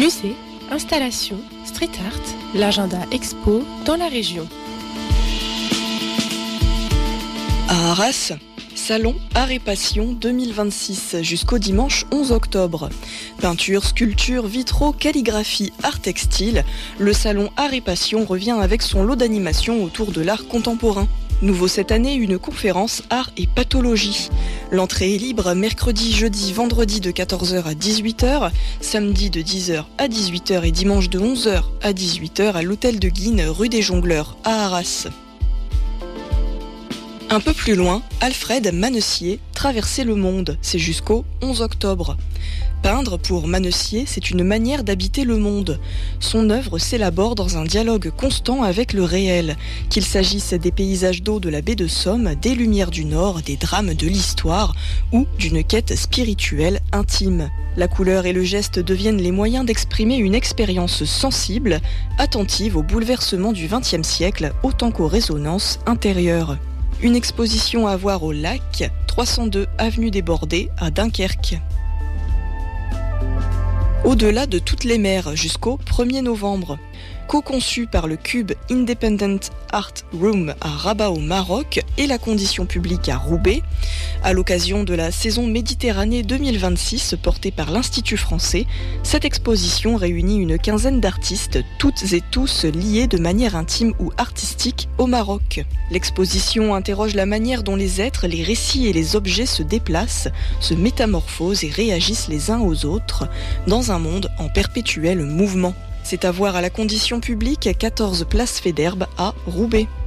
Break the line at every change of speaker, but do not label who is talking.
Musée, installations, street art, l'agenda expo dans la région.
À Arras, Salon Art et Passion 2026 jusqu'au dimanche 11 octobre. Peinture, sculpture, vitraux, calligraphie, art textile, le Salon Art et Passion revient avec son lot d'animations autour de l'art contemporain. Nouveau cette année, une conférence Art et Pathologie. L'entrée est libre mercredi, jeudi, vendredi de 14h à 18h, samedi de 10h à 18h et dimanche de 11h à 18h à l'hôtel de Guines, rue des Jongleurs, à Arras. Un peu plus loin, Alfred Manessier, Traverser le monde, c'est jusqu'au 11 octobre. Peindre pour Manessier, c'est une manière d'habiter le monde. Son œuvre s'élabore dans un dialogue constant avec le réel, qu'il s'agisse des paysages d'eau de la baie de Somme, des lumières du Nord, des drames de l'histoire ou d'une quête spirituelle intime. La couleur et le geste deviennent les moyens d'exprimer une expérience sensible, attentive aux bouleversements du XXe siècle autant qu'aux résonances intérieures. Une exposition à voir au Lac, 302 avenue des Bordées à Dunkerque. Au-delà de toutes les mers jusqu'au 1er novembre. Co-conçu par le Cube Independent Art Room à Rabat au Maroc et la Condition publique à Roubaix, à l'occasion de la saison Méditerranée 2026 portée par l'Institut français, cette exposition réunit une quinzaine d'artistes, toutes et tous liés de manière intime ou artistique au Maroc. L'exposition interroge la manière dont les êtres, les récits et les objets se déplacent, se métamorphosent et réagissent les uns aux autres dans un monde en perpétuel mouvement. C'est à voir à la Condition publique, 14 place Faidherbe à Roubaix.